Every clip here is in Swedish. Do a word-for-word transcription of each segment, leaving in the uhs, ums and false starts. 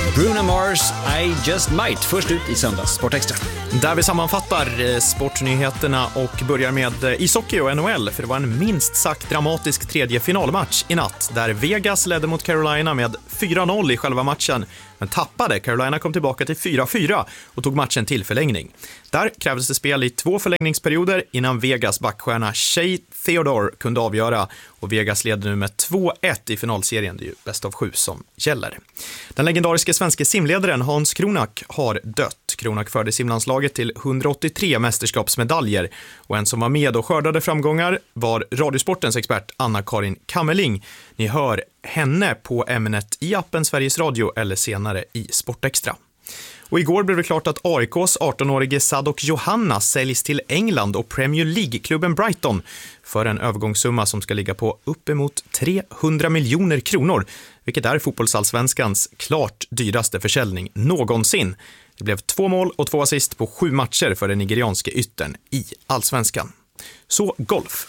Bruno Mars, I Just Might. Först ut i söndags, Sportextra. Där vi sammanfattar sportnyheterna och börjar med ishockey och N H L. För det var en minst sagt dramatisk tredje finalmatch i natt. Där Vegas ledde mot Carolina med fyra noll i själva matchen. Men tappade. Carolina kom tillbaka till fyra fyra och tog matchen till förlängning. Där krävdes det spel i två förlängningsperioder innan Vegas backstjärna Shea Theodore kunde avgöra. Och Vegas leder nu med två ett i finalserien. Det är ju bäst av sju som gäller. Den legendariska svenska simledaren Hans Kronak har dött. Kronak förde simlandslaget till hundraåttiotre mästerskapsmedaljer. Och en som var med och skördade framgångar var Radiosportens expert Anna-Karin Kammerling. Ni hör henne på ämnet i appen Sveriges Radio eller senare i Sportextra. Och igår blev det klart att A I K:s arton-årige Sadok Johanna säljs till England och Premier League-klubben Brighton för en övergångssumma som ska ligga på uppemot trehundra miljoner kronor, vilket är fotbollsallsvenskans klart dyraste försäljning någonsin. Det blev två mål och två assist på sju matcher för den nigerianska yttern i allsvenskan. Så golf.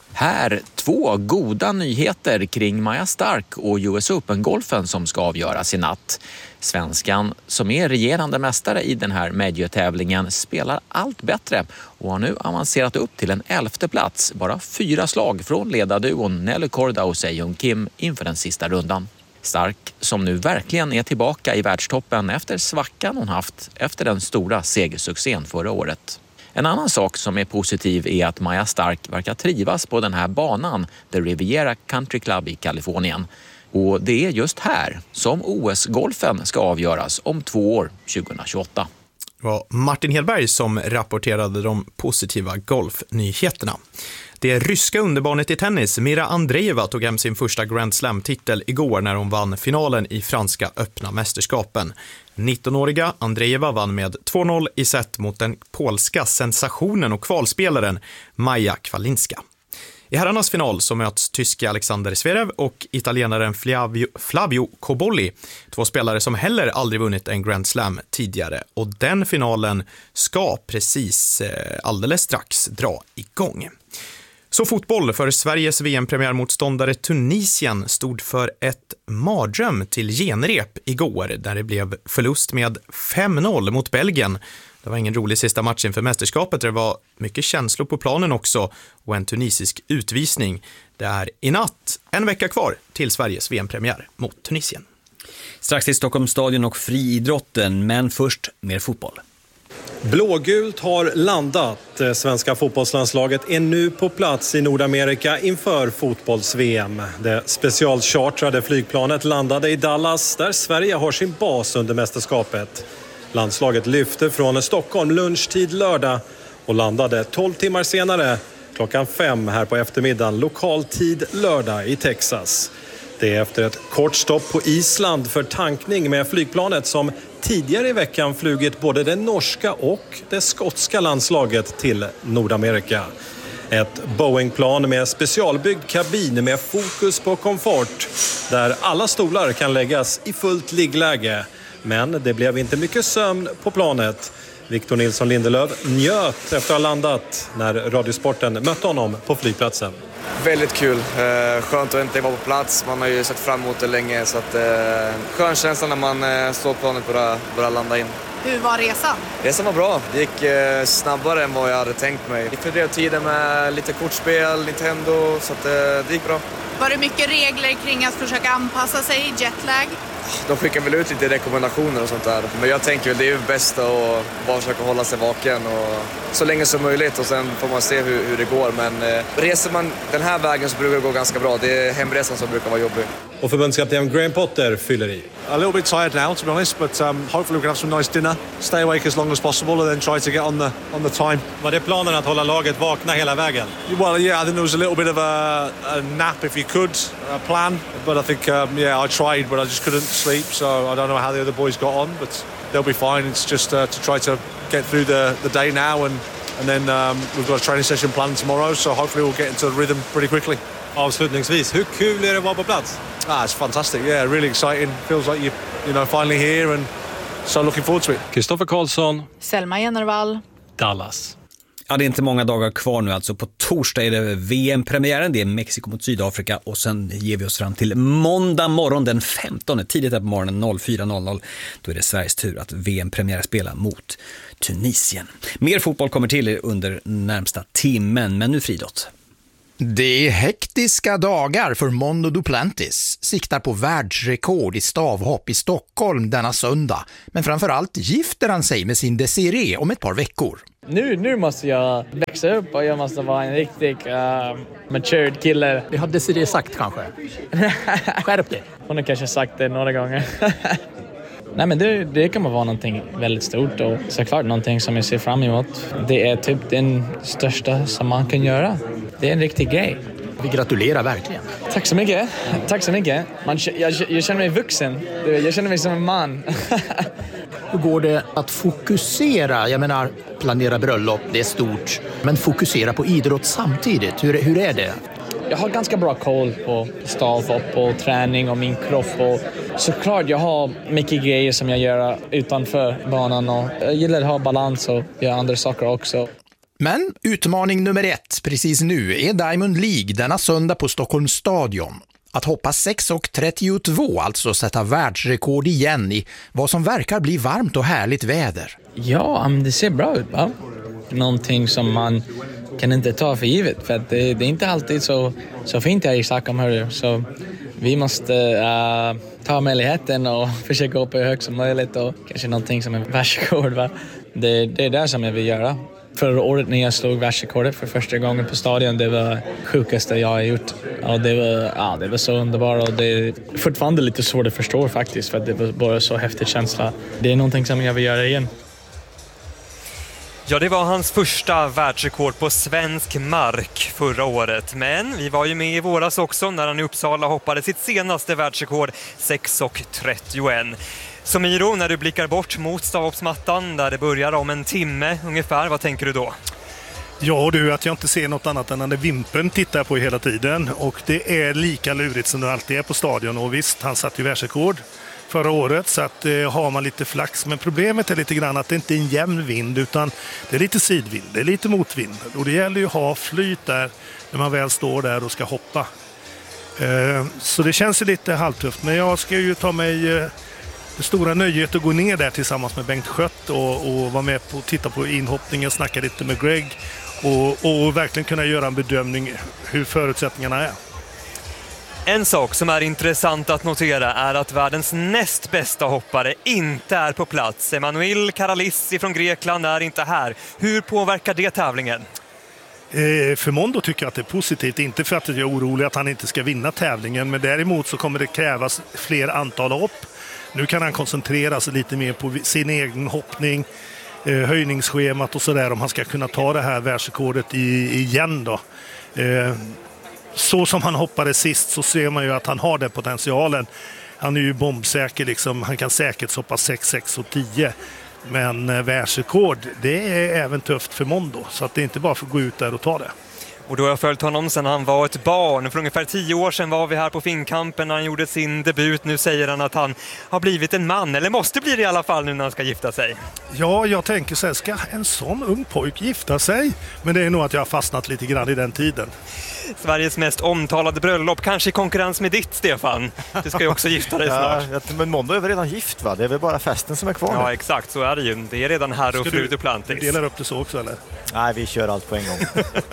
Här två goda nyheter kring Maja Stark och U S Open-golfen som ska avgöras i natt. Svenskan, som är regerande mästare i den här medietävlingen, spelar allt bättre och har nu avancerat upp till en elfte plats. Bara fyra slag från ledarduon Nelly Korda och Sejong Kim inför den sista rundan. Stark, som nu verkligen är tillbaka i världstoppen efter svackan hon haft efter den stora segersuccén förra året. En annan sak som är positiv är att Maja Stark verkar trivas på den här banan, The Riviera Country Club i Kalifornien. Och det är just här som O S-golfen ska avgöras om två år, tjugohundratjugoåtta. Det var Martin Hedberg som rapporterade de positiva golfnyheterna. Det ryska underbarnet i tennis, Mira Andreeva, tog hem sin första Grand Slam-titel igår när hon vann finalen i franska öppna mästerskapen. nittonåriga Andreeva vann med två noll i set mot den polska sensationen och kvalspelaren Maja Kvalinska. I herrarnas final så möts tyska Alexander Zverev och italienaren Flavio, Flavio Cobolli, två spelare som heller aldrig vunnit en Grand Slam tidigare. Och den finalen ska precis eh, alldeles strax dra igång. Så fotboll, för Sveriges V M-premiärmotståndare Tunisien stod för ett mardröm till genrep igår där det blev förlust med fem noll mot Belgien. Det var ingen rolig sista match inför mästerskapet. Det var mycket känslor på planen också och en tunisisk utvisning. Det är i natt en vecka kvar till Sveriges V M-premiär mot Tunisien. Strax till Stockholmsstadion och friidrotten, men först mer fotboll. Blågult har landat. Svenska fotbollslandslaget är nu på plats i Nordamerika inför fotbolls-V M. Det specialchartrade flygplanet landade i Dallas där Sverige har sin bas under mästerskapet. Landslaget lyfte från Stockholm lunchtid lördag och landade tolv timmar senare klockan fem här på eftermiddagen lokal tid lördag i Texas. Det är efter ett kort stopp på Island för tankning med flygplanet som tidigare i veckan flugit både det norska och det skotska landslaget till Nordamerika. Ett Boeing-plan med specialbyggd kabin med fokus på komfort där alla stolar kan läggas i fullt liggläge. Men det blev inte mycket sömn på planet. Victor Nilsson Lindelöf njöt efter att ha landat när Radiosporten mötte honom på flygplatsen. Väldigt kul. Skönt att inte vara på plats. Man har ju sett fram emot det länge. Så att, skön känsla när man står på planet och börjar, börjar landa in. Hur var resan? Resan var bra. Det gick snabbare än vad jag hade tänkt mig. Vi fördrev tiden med lite kortspel, Nintendo, så att, det gick bra. Var det mycket regler kring att försöka anpassa sig i jetlag? De skickar väl ut lite rekommendationer och sånt där. Men jag tänker att det är det bästa att bara försöka hålla sig vaken och så länge som möjligt och sen får man se hur, hur det går. Men eh, reser man den här vägen så brukar det gå ganska bra. Det är hemresan som brukar vara jobbig. Och förbundskapten Graham Potter fyller i. A little bit tired now, to be honest, but um, hopefully we can have some nice dinner, stay awake as long as possible and then try to get on the on the time. Var det planen att hålla laget vakna hela vägen? Well, yeah, I think there was a little bit of a, a nap if you could, a plan, but I think um, yeah, I tried, but I just couldn't sleep, so I don't know how the other boys got on, but they'll be fine. It's just uh, to try to get through the the day now, and and then um, we've got a training session planned tomorrow, so hopefully we'll get into the rhythm pretty quickly. Avslutningsvis, hur kul är det att vara på plats? Ah, it's fantastic. Yeah, really exciting. Feels like you, you know, finally here, and so looking forward to it. Kristoffer Karlsson, Selma Jennervall, Dallas. Ja, det är inte många dagar kvar nu alltså. På torsdag är det V M-premiären, det är Mexiko mot Sydafrika och sen ger vi oss fram till måndag morgon den femtonde, tidigt här på morgonen fyra noll noll. Då är det Sveriges tur att V M-premiär spela mot Tunisien. Mer fotboll kommer till under närmsta timmen, men nu friidrott. Det är hektiska dagar för Mondo Duplantis. Siktar på världsrekord i stavhopp i Stockholm denna söndag. Men framförallt gifter han sig med sin Desiree om ett par veckor. Nu, nu måste jag växa upp och jag måste vara en riktig uh, matured kille. Det har Desiree sagt kanske. Skärp det. Hon har kanske sagt det några gånger. Nej, men det, det kan vara någonting väldigt stort och såklart någonting som jag ser fram emot. Det är typ den största som man kan göra. Det är en riktig grej. Vi gratulerar verkligen. Tack så mycket. Tack så mycket. Man, jag, jag känner mig vuxen. Jag känner mig som en man. Hur går det att fokusera? Jag menar, planera bröllop, det är stort. Men fokusera på idrott samtidigt. Hur, hur är det? Jag har ganska bra koll på stavhopp och träning och min kropp. Och såklart jag har mycket grejer som jag gör utanför banan. Och jag gillar att ha balans och göra andra saker också. Men utmaning nummer ett precis nu är Diamond League denna söndag på Stockholms stadion. Att hoppa sex trettiotvå, alltså sätta världsrekord igen i vad som verkar bli varmt och härligt väder. Ja, men det ser bra ut, va? Någonting som man kan inte ta för givet. För att det, det är inte alltid så, så fint här i Stockholm, hörru. Så vi måste uh, ta möjligheten och försöka hoppa hur högt som möjligt. Och kanske någonting som är världsrekord, va? Det, det är det som jag vill göra. Förra året när jag slog världsrekordet för första gången på stadion, det var sjukaste jag har gjort. Och det var, ja, det var så underbart och det är fortfarande lite svårt att förstå faktiskt, för att det var bara så häftig känsla. Det är någonting som jag vill göra igen. Ja, det var hans första världsrekord på svensk mark förra året. Men vi var ju med i våras också när han i Uppsala hoppade sitt senaste världsrekord sex trettioett. Så Miro, när du blickar bort mot stavhoppsmattan där det börjar om en timme ungefär, vad tänker du då? Ja du, att jag inte ser något annat än att Vimpen tittar på hela tiden. Och det är lika lurigt som det alltid är på stadion. Och visst, han satt ju världsrekord förra året, så att eh, har man lite flax. Men problemet är lite grann att det inte är en jämn vind, utan det är lite sidvind, det är lite motvind. Och det gäller ju att ha flyt där när man väl står där och ska hoppa. Eh, så det känns ju lite halvtufft, men jag ska ju ta mig... Eh, Det stora nöjet att gå ner där tillsammans med Bengt Schött och, och vara med på titta på inhoppningen, snacka lite med Greg och, och verkligen kunna göra en bedömning hur förutsättningarna är. En sak som är intressant att notera är att världens näst bästa hoppare inte är på plats. Emanuel Karalissi från Grekland är inte här. Hur påverkar det tävlingen? Eh, för Mondo tycker jag att det är positivt, inte för att jag är orolig att han inte ska vinna tävlingen, men däremot så kommer det krävas fler antal hopp. Nu kan han koncentrera sig lite mer på sin egen hoppning, eh, höjningsschemat och sådär, om han ska kunna ta det här världsrekordet i, igen då. Eh, så som han hoppade sist så ser man ju att han har den potentialen. Han är ju bombsäker liksom, han kan säkert hoppa sex, sex och tio. Men eh, världsrekord, det är även tufft för Mondo, så att det är inte bara för att gå ut där och ta det. Och då har jag följt honom sedan han var ett barn. För ungefär tio år sedan var vi här på Finnkampen när han gjorde sin debut. Nu säger han att han har blivit en man, eller måste bli det i alla fall nu när han ska gifta sig. Ja, jag tänker så här, ska en sån ung pojk gifta sig? Men det är nog att jag har fastnat lite grann i den tiden. Sveriges mest omtalade bröllop, kanske i konkurrens med ditt, Stefan. Du ska ju också gifta dig snart. Ja, men Mondo är väl redan gift, va? Det är väl bara festen som är kvar nu. Ja, exakt, så är det ju. Det är redan här och fru Duplantis. Du delar upp det så också, eller? Nej, vi kör allt på en gång.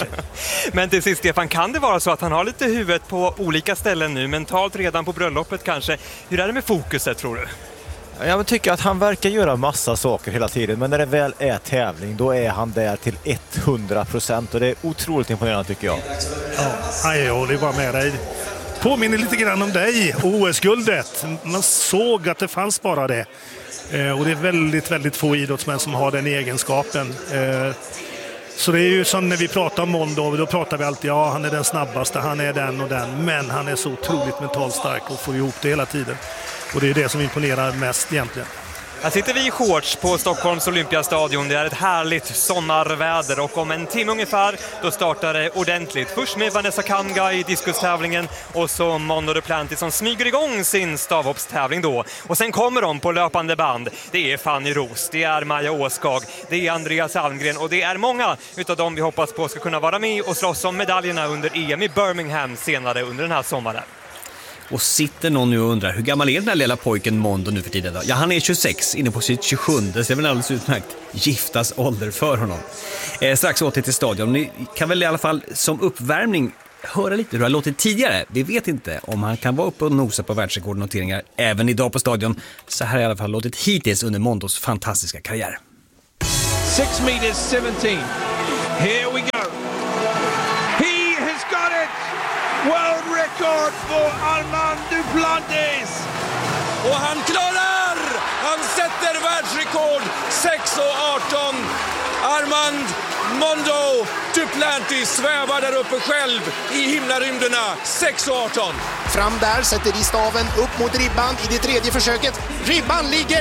Men till sist, Stefan, kan det vara så att han har lite huvudet på olika ställen nu, mentalt redan på bröllopet kanske? Hur är det med fokuset, tror du? Jag tycker att han verkar göra massa saker hela tiden, men när det väl är tävling då är han där till hundra procent och det är otroligt imponerande tycker jag. Ja, jag håller bara med dig. Påminner lite grann om dig och O S-guldet. Man såg att det fanns bara det. Eh, och det är väldigt, väldigt få idrottsmän som har den egenskapen. Eh, så det är ju som när vi pratar om Mondo, då pratar vi alltid, ja han är den snabbaste, han är den och den. Men han är så otroligt mentalt stark och får ihop det hela tiden. Och det är det som imponerar mest egentligen. Här sitter vi i shorts på Stockholms Olympiastadion. Det är ett härligt sommarväder och om en timme ungefär då startar det ordentligt. Först med Vanessa Kanga i diskustävlingen och så Mondo Duplantis som smyger igång sin stavhoppstävling då. Och sen kommer de på löpande band. Det är Fanny Ros, det är Maja Åskag, det är Andreas Almgren och det är många utav dem vi hoppas på ska kunna vara med och slåss om medaljerna under E M i Birmingham senare under den här sommaren. Och sitter någon nu och undrar, hur gammal är den här lilla pojken Mondo nu för tiden då? Ja, han är tjugosex, inne på sitt tjugosju, så det är väl alldeles utmärkt giftas ålder för honom. Eh, strax åter till stadion. Ni kan väl i alla fall som uppvärmning höra lite hur det har låtit tidigare. Vi vet inte om han kan vara uppe och nosa på världsrekordnoteringar även idag på stadion. Så här har i alla fall låtit hittills under Mondos fantastiska karriär. six meters seventeen. Here we go. He has got it! World record for Armand Duplantis! Och han klarar! Han sätter världsrekord sex arton. Armand Mondo Duplantis svävar där uppe själv i himlarymderna. sex arton. Fram där, sätter i staven upp mot ribban i det tredje försöket. Ribban ligger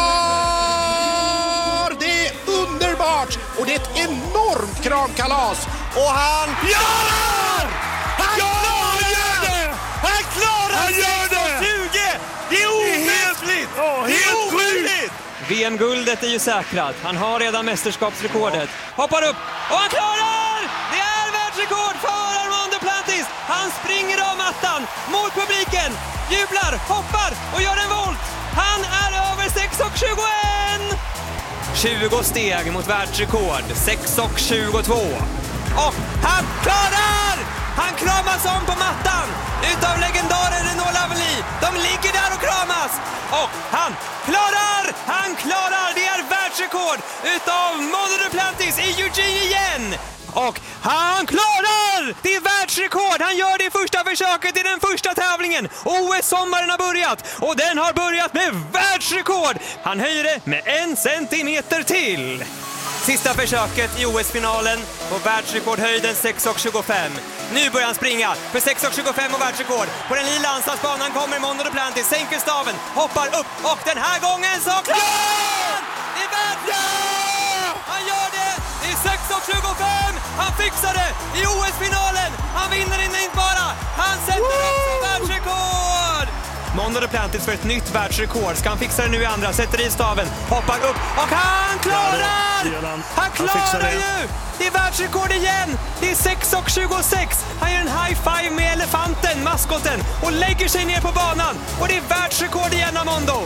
kvar! Det är underbart! Och det är ett enormt kramkalas. Och han... Ja! Han klarar det! Han klarar Han gör det! tjugo! Det är omänskligt! Oh, det är omöjligt! V M-guldet är ju säkrat. Han har redan mästerskapsrekordet. Hoppar upp och han klarar! Det är världsrekord för Armand Duplantis. Han springer av mattan mot publiken, jublar, hoppar och gör en volt. Han är över sex tjugoett! tjugo steg mot världsrekord, sex tjugotvå. Och han klarar! Han kramas om på mattan utav legendaren Renaud Lavely. De ligger där och kramas. Och han klarar! Han klarar! Det är världsrekord utav Mondo Duplantis i Eugene igen. Och han klarar! Det är världsrekord! Han gör det i första försöket i den första tävlingen. O S-sommaren har börjat och den har börjat med världsrekord. Han höjer det med en centimeter till. Sista försöket i O S-finalen på världsrekordhöjden sex tjugofem. Nu börjar han springa för sex tjugofem och världsrekord. På den lilla anslagsbanan kommer Mondo Duplantis, sänker staven, hoppar upp och den här gången så klarar han! Det är världsrekord! Han gör det! Det är sex tjugofem! Han fixar det i O S-finalen! Han vinner inte bara! Han sätter också världsrekord! Mondo Duplantis för ett nytt världsrekord. Ska han fixa det nu i andra? Sätter i staven, hoppar upp och han klarar! Han klarar ju! Det är världsrekord igen! Det är sex tjugosex! Han gör en high five med elefanten, maskoten, och lägger sig ner på banan. Och det är världsrekord igen av Mondo!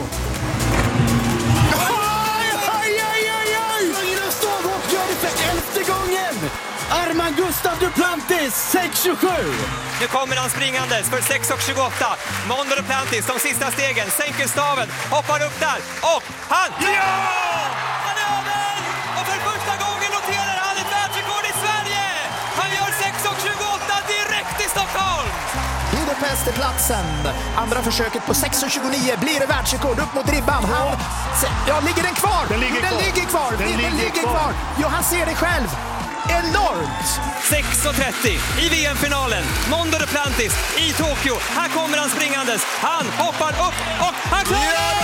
Aj, aj, aj, aj, aj! Ingen stavhopp gör det för elfte gången! Armand Gustav Duplantis, sex tjugosju! Nu kommer han springandes för sex tjugoåtta. Mondo Duplantis, de sista stegen, sänker staven, hoppar upp där och han... Ja! Han är över! Och för första gången noterar han ett världsrekord i Sverige! Han gör sex tjugoåtta direkt i Stockholm! Budapest är platsen. Andra försöket på sex tjugonio blir det världsrekord upp mot ribban. Han... Ja, ligger den kvar? Den ligger den kvar. ligger kvar. Den, den ligger, ligger kvar. kvar. Jo, han ser det själv. Enormt! sex trettio i V M-finalen. Mondo Duplantis i Tokyo. Här kommer han springandes. Han hoppar upp och han klarar!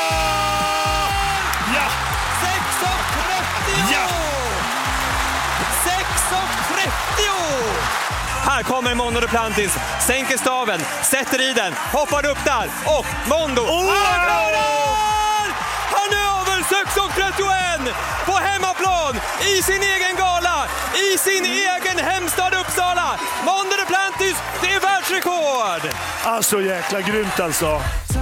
Ja! sex trettio! Ja! sex trettio! Här kommer Mondo Duplantis, sänker staven, sätter i den, hoppar upp där och Mondo, oh! Han klarar! Han är över sex trettioett på hemmaplan, i sin egen gala, i sin egen hemstad Uppsala. Mondo Duplantis, det är världsrekord! Alltså jäkla grymt alltså.